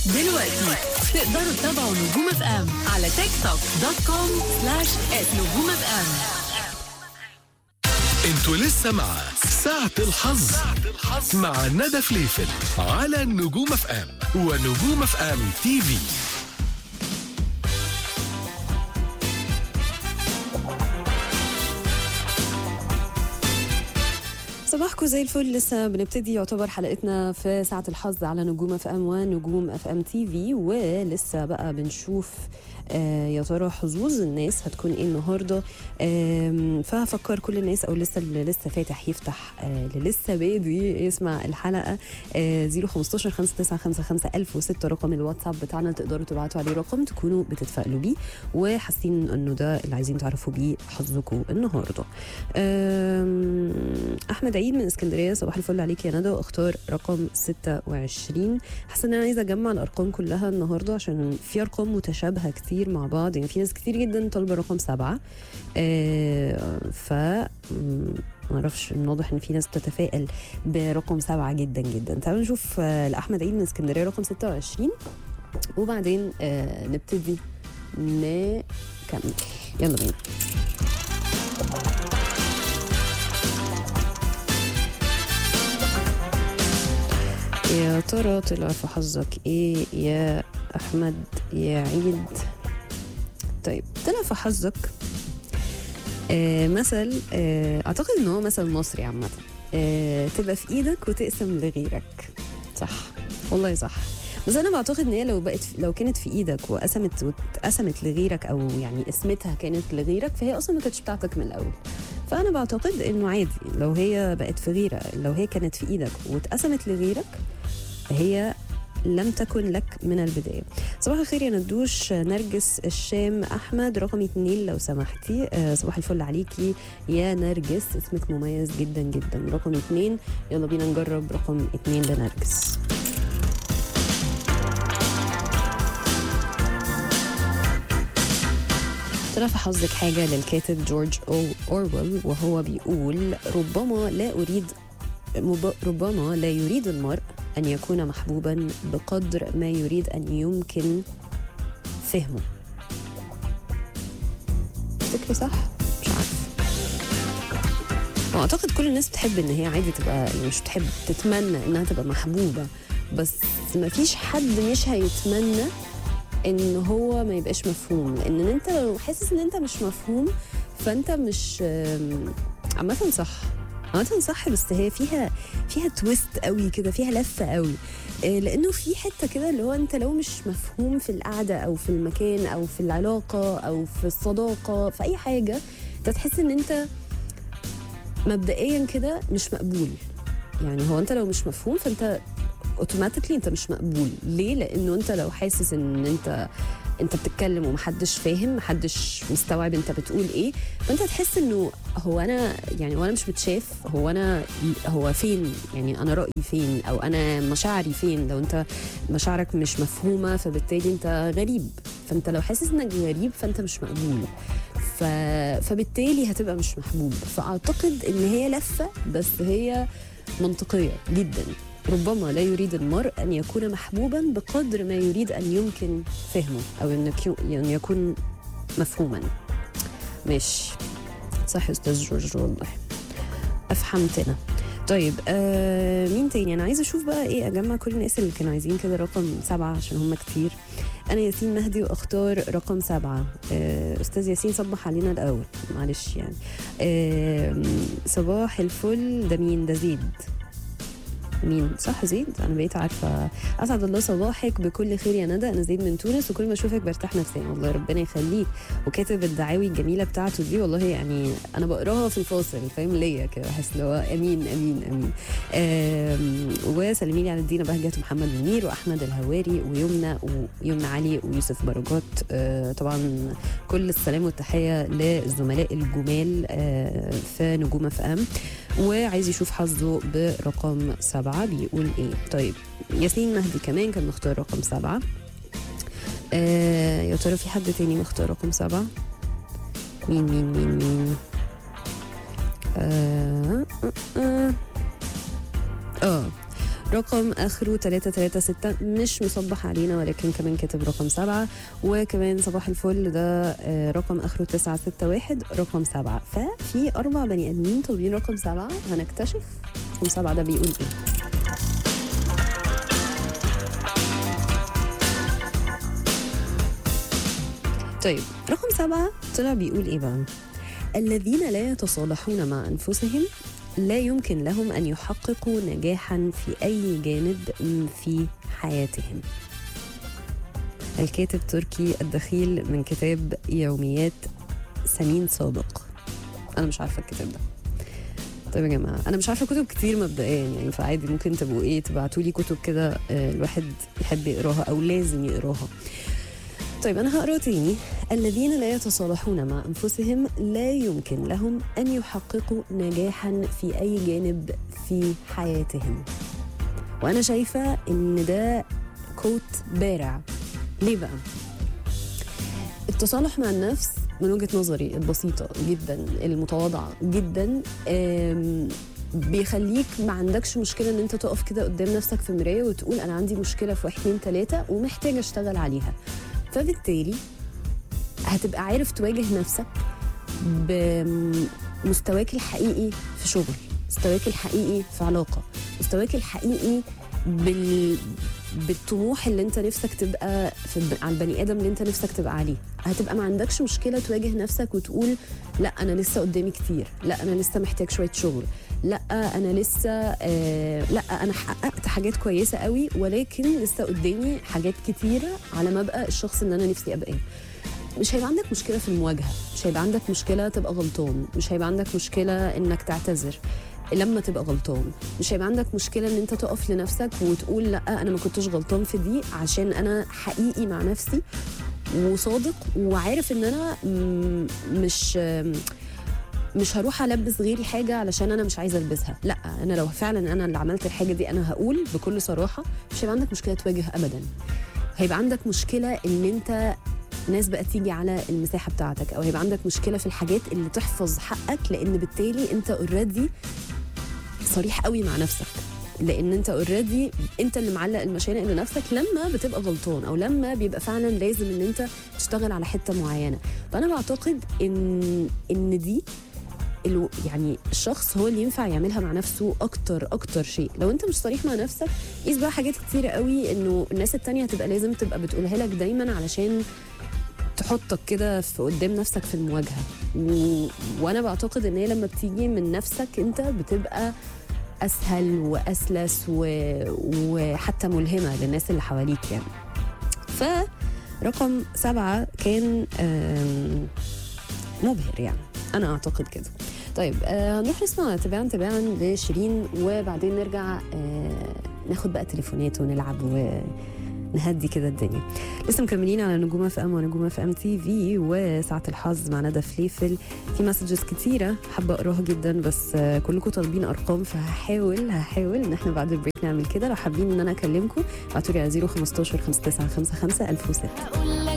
دلوقتي تقدروا تتابعوا نجوم اف ام على تيك توك .com/@نجوم اف ام. انتوا لسه مع ساعة الحظ مع ندى فليفل على نجوم اف ام ونجوم اف ام تي في. صباحكم زي الفل. لسه بنبتدي يعتبر حلقتنا في ساعة الحظ على نجوم اف ام ونجوم اف ام تي في، ولسه بقى بنشوف يا ترى حظوظ الناس هتكون ايه النهارده. فهفكر كل الناس او لسه اللي لسه فاتح يفتح، اللي لسه بادي يسمع الحلقه 015 5955 1006 رقم الواتساب بتاعنا، تقدروا تبعتوا عليه رقم تكونوا بتتفائلوا بيه وحاسين انه ده اللي عايزين تعرفوا بيه حظكم النهارده. احمد عيد من اسكندريه، صباح الفل عليك يا ندى، واختار رقم 26. حاسه ان انا عايزه اجمع الارقام كلها النهارده عشان في ارقام متشابهه كتير مع بعض، يعني في ناس كتير جدا طالبه رقم 7. ف معرفش، من واضح ان في ناس بتتفائل برقم 7 جدا جدا. تعالوا نشوف لاحمد عيد من اسكندريه رقم 26 وبعدين نبتدي نكمل. يلا بينا. يا ترى طلع في حظك ايه يا احمد يا عيد؟ طيب طلع في حظك مثل، اعتقد ان هو مثل مصري عامه، تبقى في ايدك وتقسم لغيرك. صح والله صح، بس انا بعتقد ان هي لو كانت في ايدك واتقسمت لغيرك، او يعني قسمتها كانت لغيرك، فهي اصلا ما كانتش بتاعتك من الاول. فانا بعتقد انه عادي لو هي بقت في غيرك، لو هي كانت في ايدك واتقسمت لغيرك هي لم تكن لك من البداية. صباح الخير يا ندوش. نرجس الشام أحمد رقم 2 لو سمحتي. صباح الفل عليكي يا نرجس، اسمك مميز جدا جدا. رقم 2، يلا بينا نجرب رقم 2 لنرجس. طلع في حظك حاجة للكاتب جورج أورويل، وهو بيقول ربما لا يريد المرء أن يكون محبوبا بقدر ما يريد أن يمكن فهمه. فكرة صح؟ مش عارف. وأعتقد كل الناس بتحب إن هي عادي تبقى، يعني مش بتحب، تتمنى إنها تبقى محبوبة، بس ما فيش حد مش هيتمنى إن هو ما يبقاش مفهوم، لأن أنت لو حاسس إن أنت مش مفهوم فأنت مش عامة صح، بس هي فيها تويست قوي كده، فيها لفه قوي، لانه في حته كده اللي هو انت لو مش مفهوم في القعده او في المكان او في العلاقه او في الصداقه في اي حاجه، انت تحس ان انت مبدئيا كده مش مقبول. يعني هو انت لو مش مفهوم فانت اوتوماتيكلي انت مش مقبول. ليه؟ لانه انت لو حاسس ان انت بتتكلم ومحدش فاهم، محدش مستوعب انت بتقول ايه، فانت تحس انه هو انا مش متشاف، هو فين، يعني انا رأيي فين، او انا مشاعري فين. لو انت مشاعرك مش مفهومة فبالتالي انت غريب، فانت لو حاسس انك غريب فانت مش مقبول، فبالتالي هتبقى مش محبوب. فاعتقد ان هي لفة بس هي منطقية جدا. ربما لا يريد المرء أن يكون محبوبا بقدر ما يريد أن يمكن فهمه، أو أن يكون مفهوما. ماشي صح يا أستاذ جورج، والله أفهمتنا. طيب مين تاني؟ أنا عايزة أشوف بقى إيه، أجمع كل الناس اللي كانوا عايزين كده رقم 7 عشان هم كتير. أنا ياسين مهدي وأختار رقم 7. أستاذ ياسين صبح علينا الأول، معلش يعني. صباح الفل. ده مين؟ ده زيد. مين؟ صح زيد، انا بقيت عارفه. اسعد الله صباحك بكل خير يا ندى، انا زيد من تونس، وكل ما اشوفك برتاح نفسيا. والله ربنا يخليك. وكاتب الدعاوي الجميله بتاعته دي، والله يعني انا بقراها في الفاصل، فاهم ليا كده، بحس اللي هو امين امين امين. وسلمي لي على الدين بهجت ومحمد منير واحمد الهواري ويمنى علي ويوسف بركات. طبعا كل السلام والتحيه للزملاء الجمال في نجوم اف ام. وعايز يشوف حظه برقم 7 بيقول ايه. طيب ياسين مهدي كمان كان مختار رقم 7. يا ترى في حد تاني مختار رقم 7؟ مين؟ رقم آخره 336 مش مصبح علينا ولكن كمان كاتب رقم 7. وكمان صباح الفل ده رقم آخره 961 رقم 7. ففي 4 بني آدمين طالبين رقم 7. هنكتشف رقم 7 ده بيقول إيه. طيب رقم 7 طلع بيقول إيه بقى؟ الذين لا يتصالحون مع أنفسهم لا يمكن لهم أن يحققوا نجاحا في أي جانب في حياتهم. الكاتب تركي الدخيل من كتاب يوميات سمين صادق. أنا مش عارفة الكتاب ده. طيب يا جماعة أنا مش عارفة كتب كتير مبدئيا يعني، فعادي ممكن تبقوا إيه تبعتولي كتب كده الواحد يحب يقراها أو لازم يقراها. طيب أنا هقرأ تاني. الذين لا يتصالحون مع أنفسهم لا يمكن لهم أن يحققوا نجاحا في أي جانب في حياتهم. وأنا شايفة إن ده كوت بارع. ليه بقى؟ التصالح مع النفس من وجهة نظري البسيطة جدا المتواضعة جدا بيخليك ما عندكش مشكلة ان انت تقف كده قدام نفسك في المراية وتقول انا عندي مشكلة في 1 2 3 ومحتاجة اشتغل عليها. فبالتالي هتبقى عارف تواجه نفسك بمستواك الحقيقي في شغل، مستواك الحقيقي في علاقة، مستواك الحقيقي بالطموح اللي انت نفسك تبقى على البني آدم اللي انت نفسك تبقى عليه. هتبقى ما عندكش مشكلة تواجه نفسك وتقول لا أنا لسه قدامي كتير، لا أنا لسه محتاج شوية شغل، لا أنا لسه لا أنا حققت حاجات كويسة قوي ولكن لسه قدامي حاجات كتيرة على ما أبقى الشخص اللي أنا نفسي أبقى. مش هيبقى عندك مشكلة في المواجهة، مش هيبقى عندك مشكلة تبقى غلطان، مش هيبقى عندك مشكلة إنك تعتذر لما تبقى غلطان، مش هيبقى عندك مشكلة ان انت تقف لنفسك وتقول لا انا ما كنتش غلطان في دي عشان انا حقيقي مع نفسي وصادق وعارف ان انا مش هروح ألبس غيري حاجة علشان أنا مش عايزة ألبسها. لا أنا لو فعلا أنا اللي عملت الحاجة دي أنا هقول بكل صراحة. مش هيبقى عندك مشكلة تواجه أبدا. هيبقى عندك مشكلة ان انت ناس بقى تيجي على المساحة بتاعتك، أو هيبقى عندك مشكلة في الحاجات اللي تحفظ حقك لأن بالتالي انت اوريدي صريح قوي مع نفسك، لان انت اوريدي انت اللي معلق المشانق لنفسك لما بتبقى غلطان او لما بيبقى فعلا لازم ان انت تشتغل على حته معينه. فانا بعتقد ان دي يعني الشخص هو اللي ينفع يعملها مع نفسه اكتر شيء. لو انت مش صريح مع نفسك قيس بقى حاجات كتيره قوي انه الناس التانية هتبقى لازم تبقى بتقولها لك دايما علشان تحطك كده في قدام نفسك في المواجهه. وانا بعتقد ان هي لما بتيجي من نفسك انت بتبقى اسهل واسلس وحتى ملهمه للناس اللي حواليك يعني. فرقم 7 كان مبهر يعني، انا اعتقد كده. طيب هنروح نسمع تباعا لشيرين وبعدين نرجع ناخد بقى تليفونات ونلعب ونهدي كده الدنيا. لسه مكملين على نجوم اف ام ونجوم اف ام تي في وساعة الحظ مع ندى فليفل. في مسجز كتيرة حابة اقراها جدا بس كلكم طالبين ارقام فهحاول ان احنا بعد البريك نعمل كده. لو حابين ان انا اكلمكم ابعتوا لي على 015 5955 1006.